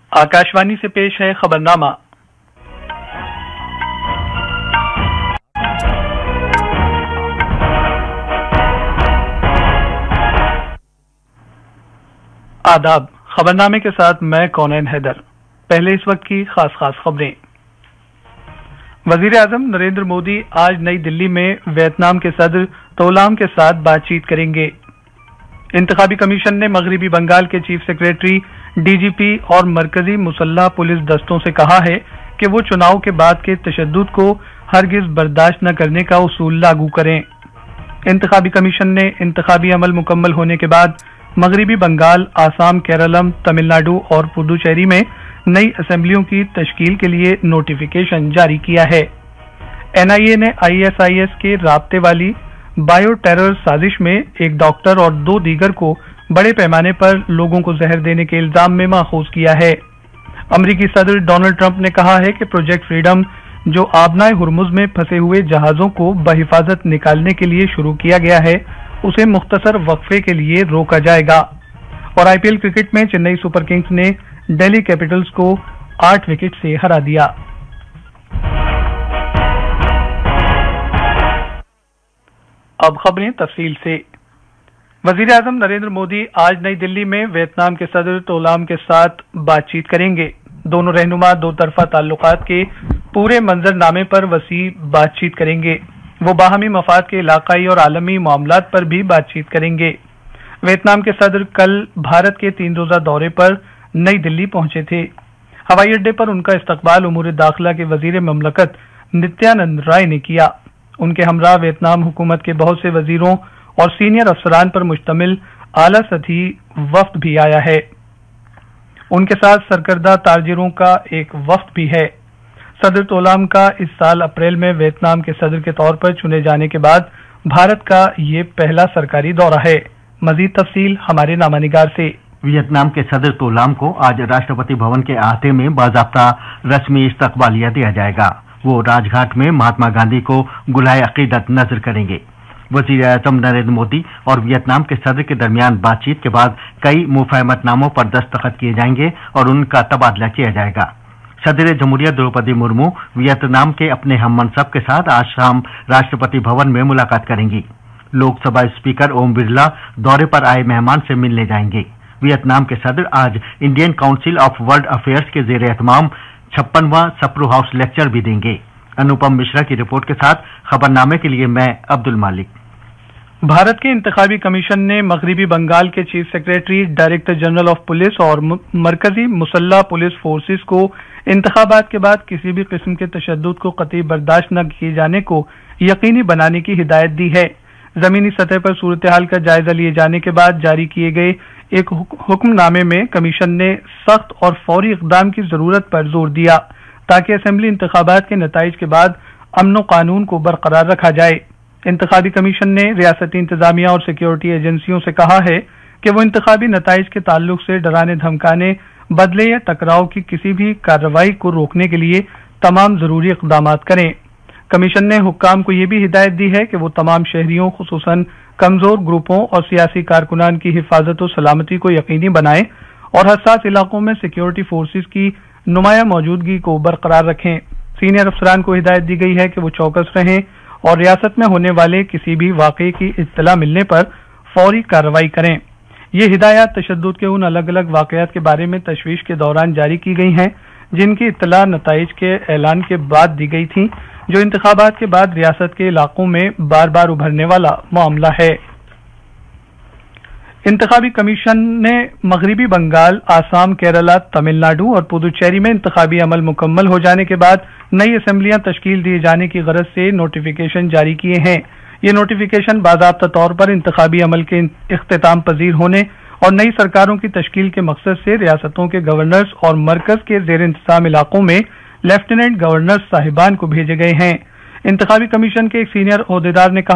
आकाशवाणी से पेश है खबरनामा। आदाब। खबरनामे के साथ मैं कौनैन हैदर। पहले इस वक्त की खास खबरें। वजीर आजम नरेंद्र मोदी आज नई दिल्ली में वियतनाम के सदर तोलाम के साथ बातचीत करेंगे। इंतखाबी कमीशन ने मगरिबी बंगाल के चीफ सेक्रेटरी, डीजीपी और मरकजी मुसल्लह पुलिस दस्तों से कहा है कि वो चुनाव के बाद के तशद्दुद को हरगिज बर्दाश्त न करने का उसूल लागू करें। इंतखाबी कमीशन ने इंतखाबी अमल मुकम्मल होने के बाद मगरिबी बंगाल, आसाम, केरलम, तमिलनाडु और पुडुचेरी में नई असेंबलियों की तश्कील के लिए नोटिफिकेशन जारी किया है। एनआईए ने आईएसआईएस के राब्ते वाली बायो टेरर साजिश में एक डॉक्टर और 2 दीगर को बड़े पैमाने पर लोगों को जहर देने के इल्जाम में माखूज किया है। अमरीकी सदर डोनाल्ड ट्रंप ने कहा है कि प्रोजेक्ट फ्रीडम, जो आबनाए हुर्मुज में फंसे हुए जहाजों को बहिफाजत निकालने के लिए शुरू किया गया है, उसे मुख्तसर वक्फे के लिए रोका जाएगा। और आईपीएल क्रिकेट में चेन्नई सुपर किंग्स ने दिल्ली कैपिटल्स को 8 विकेट से हरा दिया। अब खबरें तफसील से। वजीर आजम नरेंद्र मोदी आज नई दिल्ली में वियतनाम के सदर तोलाम के साथ बातचीत करेंगे। दोनों रहनुमा दो तरफा ताल्लुकात के पूरे मंजरनामे पर वसी बातचीत करेंगे। वो बाहमी मफाद के इलाकाई और आलमी मामलात पर भी बातचीत करेंगे। वियतनाम के सदर कल भारत के 3 रोजा दौरे पर नई दिल्ली पहुंचे थे। हवाई अड्डे पर उनका इस्तकबाल उमूर दाखिला के वजीर ममलकत नित्यानंद राय ने किया। उनके हमरा वियतनाम हुकूमत के बहुत से वजीरों और सीनियर अफसरान पर मुश्तमिल आला सतही वफ्द भी आया है। उनके साथ सरकर्दा ताजिरों का एक वफ्द भी है। सदर तोलाम का इस साल अप्रैल में वियतनाम के सदर के तौर पर चुने जाने के बाद भारत का ये पहला सरकारी दौरा है। मजीद तफसील हमारे नामानिगार से। वियतनाम के सदर तोलाम को आज राष्ट्रपति भवन के अहाते में बाज़ाब्ता रस्मी इस्तकबालिया दिया जाएगा। वो राजघाट में महात्मा गांधी को गुलाए अकीदत नजर करेंगे। वजीर आजम नरेंद्र मोदी और वियतनाम के सदर के दरमियान बातचीत के बाद कई मुफाहमतनामों पर दस्तखत किए जाएंगे और उनका तबादला किया जाएगा। सदर जमहूरियत द्रौपदी मुर्मू वियतनाम के अपने हम मनसब के साथ आज शाम राष्ट्रपति भवन में मुलाकात करेंगी। लोकसभा स्पीकर ओम बिरला दौरे पर आए मेहमान से मिलने जाएंगे। वियतनाम के सदर आज Indian council of world affairs के ज़ेर एहतमाम 56वां सप्रू हाउस लेक्चर भी देंगे। अनुपम मिश्रा की रिपोर्ट के साथ खबरनामे के लिए मैं अब्दुल मालिक। भारत के इंतखाबी कमीशन ने मगरिबी बंगाल के chief secretary, director general of police और मरकजी मुसल्लह पुलिस फोर्सेस को इंतखाबात के बाद किसी भी किस्म के तशद्दुद को कतई बर्दाश्त न किए जाने को यकीनी बनाने की हिदायत दी है। जमीनी सतह पर सूरत हाल का जायजा लिए जाने के बाद जारी किए गए एक हुक्मनामे में कमीशन ने सख्त और फौरी इक़दाम की जरूरत पर जोर दिया ताकि असेंबली इंतखाबात के नताइज के बाद अमन कानून को बरकरार रखा जाए। इंतखाबी कमीशन ने रियासती इंतजामिया और सिक्योरिटी एजेंसियों से कहा है कि वो इंतखाबी नताइज के ताल्लुक से डराने धमकाने, बदले या टकराव की किसी भी कार्रवाई को रोकने के लिए तमाम जरूरी इक़दाम करें। कमीशन ने हुक्काम को ये भी हिदायत दी है कि वो तमाम शहरियों, खुसूसन कमजोर ग्रुपों और सियासी कारकुनान की हिफाजत और सलामती को यकीनी बनाएं और हसास इलाकों में सिक्योरिटी फोर्सेस की नुमाया मौजूदगी को बरकरार रखें। सीनियर अफसरान को हिदायत दी गई है कि वो चौकस रहें और रियासत में होने वाले किसी भी वाक़े की इत्तला मिलने पर फौरी कार्रवाई करें। ये हिदायत तशद्दुद के उन अलग अलग वाक़यात के बारे में तशवीश के दौरान जारी की गई हैं जिनकी इत्तला नताइज के ऐलान के बाद दी गई थी, जो इंतखाबात के बाद रियासत के इलाकों में बार बार उभरने वाला मामला है। इंतखाबी कमीशन ने मगरिबी बंगाल, आसाम, केरला, तमिलनाडु और पुडुचेरी में इंतखाबी अमल मुकम्मल हो जाने के बाद नई असेंबलियां तश्कील दिए जाने की गरज से नोटिफिकेशन जारी किए हैं। ये नोटिफिकेशन बाज़ाब्ता तौर पर इंतखाबी अमल के इख्तिताम पजीर होने और नई सरकारों की तश्कील के मकसद से रियासतों के गवर्नर्स और मरकज के जेर इंतजाम इलाकों में लेफ्टिनेंट गवर्नर साहिबान को भेजे गए हैं। इंतखाबी कमीशन के एक सीनियर ओहदेदार ने कहा